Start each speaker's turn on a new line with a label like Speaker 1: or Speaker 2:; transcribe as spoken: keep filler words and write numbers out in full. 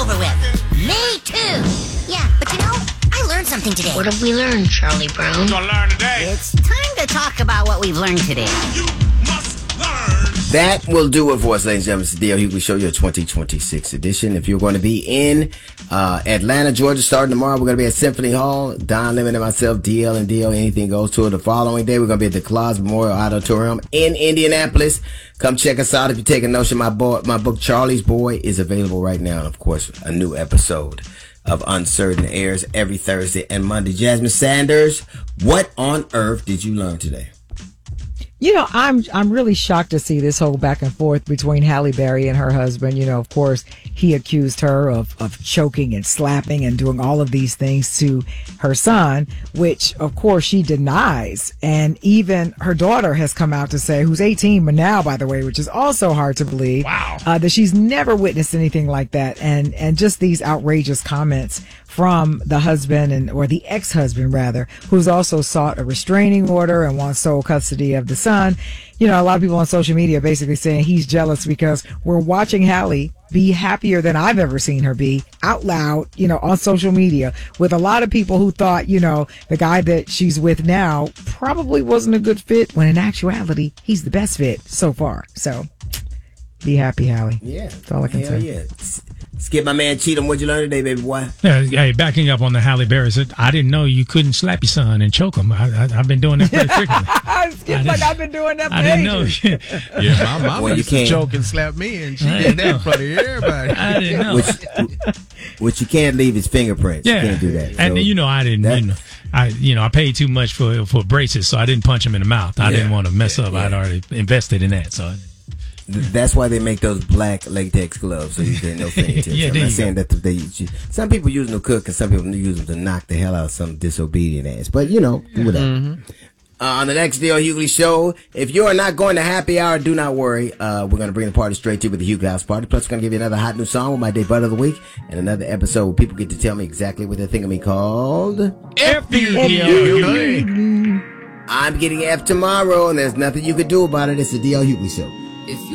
Speaker 1: over with. Me too. Yeah, but you know, I learned something today.
Speaker 2: What have we learned, Charlie Brown?
Speaker 3: We're gonna learn today.
Speaker 1: It's time to talk about what we've learned today.
Speaker 3: You must learn.
Speaker 4: That will do it for us, ladies and gentlemen. It's the D L Hughley Show, your twenty twenty-six edition. If you're going to be in uh, Atlanta, Georgia, starting tomorrow, we're going to be at Symphony Hall. Don Lemon and myself, D L and D L, anything goes to it. The following day, we're going to be at the Claus Memorial Auditorium in Indianapolis. Come check us out if you're taking notion. My, boy, my book, Charlie's Boy, is available right now. And, of course, a new episode of Uncertain airs every Thursday and Monday. Jasmine Sanders, what on earth did you learn today?
Speaker 5: You know, I'm I'm really shocked to see this whole back and forth between Halle Berry and her husband. You know, of course, he accused her of, of choking and slapping and doing all of these things to her son, which, of course, she denies. And even her daughter has come out to say, who's eighteen but now, by the way, which is also hard to believe,
Speaker 3: wow.
Speaker 5: uh, that she's never witnessed anything like that. And, and just these outrageous comments from the husband and or the ex-husband rather, who's also sought a restraining order and wants sole custody of the son. You know, a lot of people on social media basically saying he's jealous because we're watching Halle be happier than I've ever seen her be out loud, you know, on social media with a lot of people who thought, you know, the guy that she's with now probably wasn't a good fit when in actuality, he's the best fit so far. So be happy, Halle.
Speaker 4: Yeah.
Speaker 5: That's all I can
Speaker 4: Hell
Speaker 5: say.
Speaker 4: Yeah. Skip, my man Cheatham, what'd you learn today, baby boy?
Speaker 6: Yeah, hey, backing up on the Halle Berry, said, I didn't know you couldn't slap your son and choke him. I, I, I've been doing that pretty frequently.
Speaker 5: Skip, like I've been doing that for
Speaker 6: I didn't
Speaker 5: ages.
Speaker 6: know.
Speaker 7: Yeah, my mama
Speaker 4: Well, you
Speaker 7: used to
Speaker 4: can't.
Speaker 7: choke and slap me, and she
Speaker 6: I
Speaker 7: did
Speaker 6: know.
Speaker 7: that in front of everybody.
Speaker 6: I didn't know.
Speaker 4: Which, which you can't leave his fingerprints.
Speaker 6: Yeah,
Speaker 4: You can't do that.
Speaker 6: and
Speaker 4: So
Speaker 6: you know I didn't.
Speaker 4: that-
Speaker 6: you know, I you know I paid too much for for braces, so I didn't punch him in the mouth. I
Speaker 4: Yeah.
Speaker 6: didn't want to mess up.
Speaker 4: Yeah.
Speaker 6: I'd already invested in that, so.
Speaker 4: th- that's why they make those black latex gloves so you get no fingertips.
Speaker 6: Yeah,
Speaker 4: I'm
Speaker 6: there
Speaker 4: not
Speaker 6: you
Speaker 4: saying that they use. Some people use them to cook, and some people use them to knock the hell out of some disobedient ass. But you know, whatever.
Speaker 6: Mm-hmm.
Speaker 4: Uh, on the next D L Hughley Show, if you are not going to happy hour, do not worry. Uh, we're going to bring the party straight to you with the Hughley House Party. Plus, we're going to give you another hot new song with my day butt of the week and another episode where people get to tell me exactly what they think of me called.
Speaker 6: F you, D L Hughley.
Speaker 4: I'm getting F tomorrow, and there's nothing you can do about it. It's the D L Hughley Show.
Speaker 8: If you